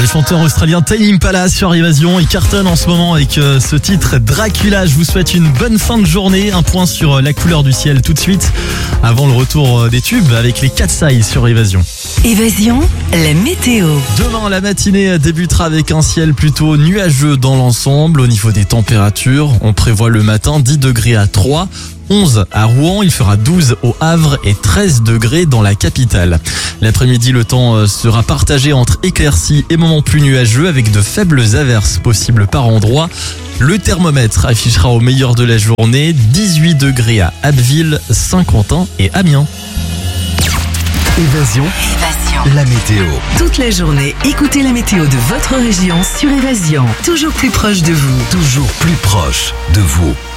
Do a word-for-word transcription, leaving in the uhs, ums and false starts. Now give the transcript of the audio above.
le chanteur australien Tame Impala sur Évasion. Il cartonne en ce moment avec euh, ce titre Dracula. Je vous souhaite une bonne fin de journée. Un point sur euh, la couleur du ciel tout de suite avant le retour euh, des tubes avec les Cat's Eyes sur Évasion. Évasion, la météo. Demain, la matinée débutera avec un ciel plutôt nuageux dans l'ensemble. Au niveau des températures, on prévoit le matin dix degrés à Troyes, onze à Rouen, il fera douze au Havre et treize degrés dans la capitale. L'après-midi, le temps sera partagé entre éclaircies et moments plus nuageux avec de faibles averses possibles par endroits. Le thermomètre affichera au meilleur de la journée dix-huit degrés à Abbeville, Saint-Quentin et Amiens. Évasion, Évasion. la météo. Toute la journée, écoutez la météo de votre région sur Évasion. Toujours plus proche de vous. Toujours plus proche de vous.